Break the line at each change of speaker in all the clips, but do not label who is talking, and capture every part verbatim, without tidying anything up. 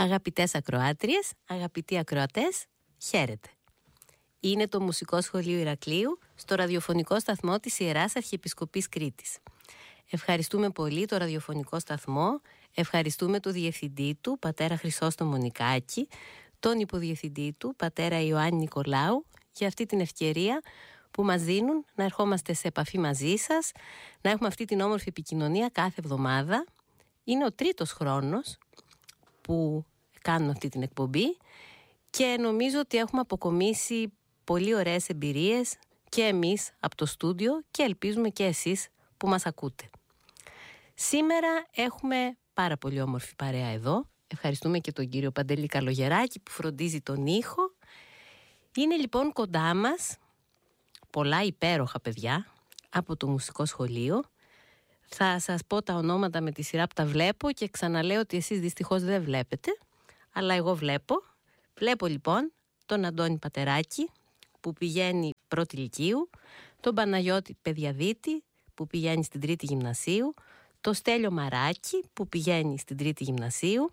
Αγαπητές ακροάτριες, αγαπητοί ακροατές, χαίρετε. Είναι το Μουσικό Σχολείο Ηρακλείου στο ραδιοφωνικό σταθμό της Ιεράς Αρχιεπισκοπής Κρήτης. Ευχαριστούμε πολύ το ραδιοφωνικό σταθμό, ευχαριστούμε τον διευθυντή του, πατέρα Χρυσόστομο Νικάκη, τον υποδιευθυντή του, πατέρα Ιωάννη Νικολάου, για αυτή την ευκαιρία που μας δίνουν να ερχόμαστε σε επαφή μαζί σας, να έχουμε αυτή την όμορφη επικοινωνία κάθε εβδομάδα. Είναι ο τρίτος χρόνος που κάνουμε αυτή την εκπομπή και νομίζω ότι έχουμε αποκομίσει πολύ ωραίες εμπειρίες και εμείς από το στούντιο και ελπίζουμε και εσείς που μας ακούτε. Σήμερα έχουμε πάρα πολύ όμορφη παρέα εδώ. Ευχαριστούμε και τον κύριο Παντελή Καλογεράκη που φροντίζει τον ήχο. Είναι λοιπόν κοντά μας πολλά υπέροχα παιδιά από το Μουσικό Σχολείο. Θα σας πω τα ονόματα με τη σειρά που τα βλέπω και ξαναλέω ότι εσείς δυστυχώς δεν βλέπετε, αλλά εγώ βλέπω. Βλέπω λοιπόν τον Αντώνη Πατεράκη που πηγαίνει πρώτη λυκείου, τον Παναγιώτη Παιδιαδίτη που πηγαίνει στην τρίτη γυμνασίου, τον Στέλιο Μαράκη που πηγαίνει στην τρίτη γυμνασίου,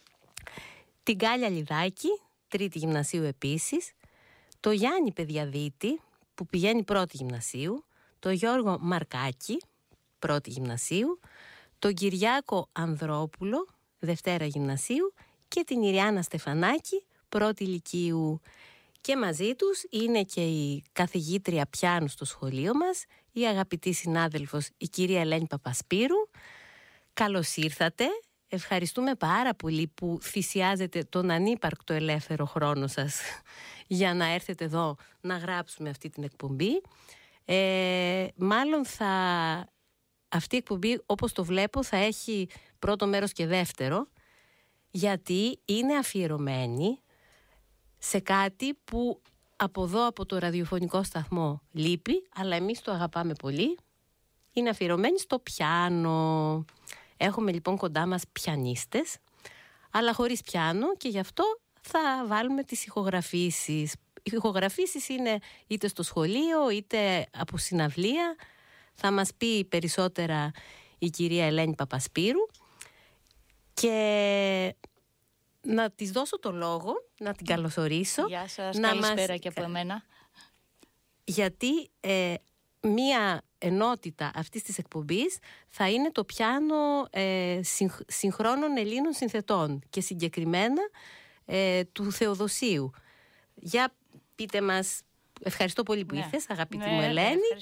την Κάλια Λιδάκη, τρίτη γυμνασίου επίσης, τον Γιάννη Παιδιαδίτη που πηγαίνει πρώτη γυμνασίου, τον Γιώργο Μαρκάκη, πρώτη γυμνασίου, τον Κυριάκο Ανδρόπουλο, δευτέρα γυμνασίου και την Ιριάννα Στεφανάκη, πρώτη λυκείου. Και μαζί τους είναι και η καθηγήτρια πιάνου στο σχολείο μας, η αγαπητή συνάδελφος η κυρία Ελένη Παπασπύρου. Καλώς ήρθατε. Ευχαριστούμε πάρα πολύ που θυσιάζετε τον ανύπαρκτο ελεύθερο χρόνο σας για να έρθετε εδώ να γράψουμε αυτή την εκπομπή. Ε, μάλλον θα... Αυτή η εκπομπή, όπως το βλέπω, θα έχει πρώτο μέρος και δεύτερο, γιατί είναι αφιερωμένη σε κάτι που από εδώ, από το ραδιοφωνικό σταθμό, λείπει, αλλά εμείς το αγαπάμε πολύ. Είναι αφιερωμένη στο πιάνο. Έχουμε λοιπόν κοντά μας πιανίστες, αλλά χωρίς πιάνο, και γι' αυτό θα βάλουμε τις ηχογραφήσεις. Οι ηχογραφήσεις είναι είτε στο σχολείο, είτε από συναυλία. Θα μας πει περισσότερα η κυρία Ελένη Παπασπύρου και να της δώσω το λόγο, να την καλωσορίσω.
Γεια σας,
να
καλησπέρα
μας...
και από εμένα.
Γιατί ε, μία ενότητα αυτής της εκπομπής θα είναι το πιάνο ε, συγχ, συγχρόνων Ελλήνων συνθετών και συγκεκριμένα ε, του Θεοδοσίου. Για πείτε μας. Ευχαριστώ πολύ που ναι. ήρθες, αγαπητή ναι, μου Ελένη, ναι,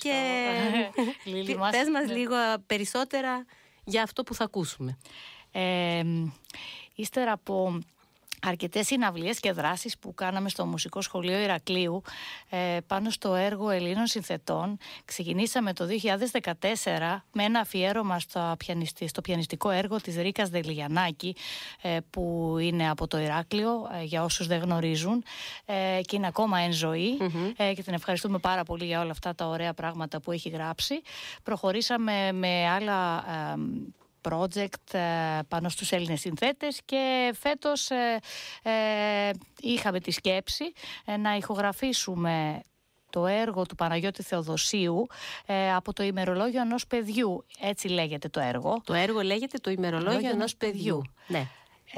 και πες μας λίγο περισσότερα για αυτό που θα ακούσουμε.
Ε, ύστερα από αρκετές συναυλίες και δράσεις που κάναμε στο Μουσικό Σχολείο Ηρακλείου ε, πάνω στο έργο Ελλήνων συνθετών, ξεκινήσαμε το δύο χιλιάδες δεκατέσσερα με ένα αφιέρωμα στο, πιανιστη, στο πιανιστικό έργο της Ρίκας Δελιγιαννάκη, ε, που είναι από το Ηράκλειο, ε, για όσους δεν γνωρίζουν, ε, και είναι ακόμα εν ζωή, mm-hmm. ε, και την ευχαριστούμε πάρα πολύ για όλα αυτά τα ωραία πράγματα που έχει γράψει. Προχωρήσαμε με άλλα ε, project ε, πάνω στους Έλληνες συνθέτες και φέτος ε, ε, είχαμε τη σκέψη ε, να ηχογραφήσουμε το έργο του Παναγιώτη Θεοδοσίου ε, από το ημερολόγιο ενός παιδιού. Έτσι λέγεται το έργο.
Το έργο λέγεται το ημερολόγιο ενός παιδιού. Ναι.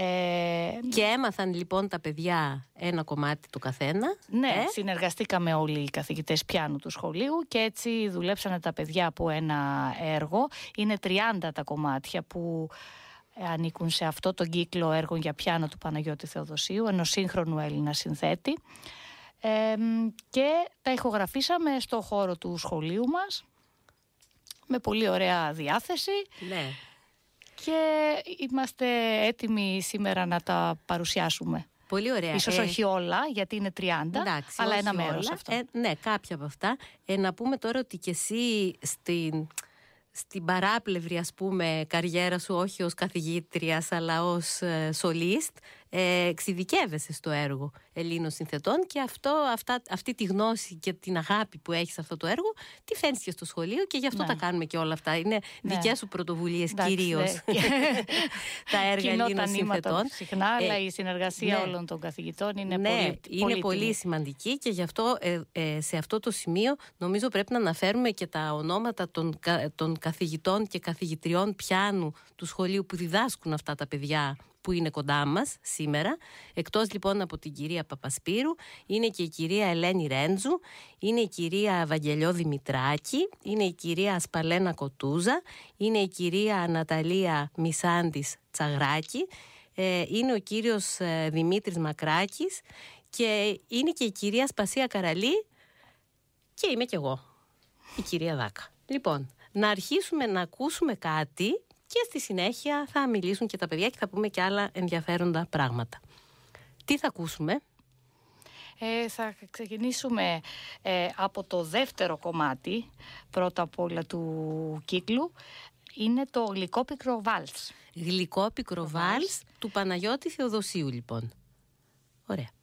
Ε, και έμαθαν λοιπόν τα παιδιά ένα κομμάτι του καθένα.
Ναι,
ε? συνεργαστήκαμε
όλοι οι καθηγητές πιάνου του σχολείου και έτσι δουλέψανε τα παιδιά από ένα έργο. Είναι τριάντα τα κομμάτια που ανήκουν σε αυτό τον κύκλο έργων για πιάνο του Παναγιώτη Θεοδοσίου, ενός σύγχρονου Έλληνα συνθέτη, ε, και τα ηχογραφήσαμε στο χώρο του σχολείου μας με πολύ ωραία διάθεση.
Ναι.
Και είμαστε έτοιμοι σήμερα να τα παρουσιάσουμε.
Πολύ ωραία.
Ίσως
ε,
όχι όλα, γιατί είναι τριάντα,
εντάξει,
αλλά ένα
όλα.
μέρος αυτό.
Ε, ναι, κάποια από αυτά. Ε, να πούμε τώρα ότι και εσύ στην, στην παράπλευρη, ας πούμε, καριέρα σου, όχι ως καθηγήτριας, αλλά ως ε, σολίστ, ε, εξειδικεύεσαι στο έργο Ελλήνων συνθετών, και αυτό, αυτά, αυτή τη γνώση και την αγάπη που έχεις σε αυτό το έργο τη φέρνεις και στο σχολείο, και γι' αυτό ναι. τα κάνουμε και όλα αυτά. Είναι ναι. δικές σου πρωτοβουλίες κυρίως ναι. τα έργα Ελλήνων συνθετών.
Συχνά, αλλά ε, η συνεργασία ναι. όλων των καθηγητών είναι
ναι,
πολύ,
είναι πολύ, πολύ σημαντική, και γι' αυτό ε, ε, σε αυτό το σημείο νομίζω πρέπει να αναφέρουμε και τα ονόματα των, των καθηγητών και καθηγητριών πιάνου του σχολείου που διδάσκουν αυτά τα παιδιά που είναι κοντά μας σήμερα. Εκτός λοιπόν από την κυρία Παπασπύρου, είναι και η κυρία Ελένη Ρέντζου, είναι η κυρία Βαγγελιό Δημητράκη, είναι η κυρία Ασπαλένα Κοτούζα, είναι η κυρία Αναταλία Μισάντης Τσαγράκη, είναι ο κύριος Δημήτρης Μακράκης και είναι και η κυρία Σπασία Καραλή και είμαι κι εγώ, η κυρία Δάκα. Λοιπόν, να αρχίσουμε να ακούσουμε κάτι και στη συνέχεια θα μιλήσουν και τα παιδιά και θα πούμε και άλλα ενδιαφέροντα πράγματα. Τι θα ακούσουμε?
Ε, θα ξεκινήσουμε ε, από το δεύτερο κομμάτι, πρώτα απ' όλα του κύκλου. Είναι το Γλυκόπικρο Βάλς.
Γλυκόπικρο Βάλς του Παναγιώτη Θεοδοσίου, λοιπόν. Ωραία.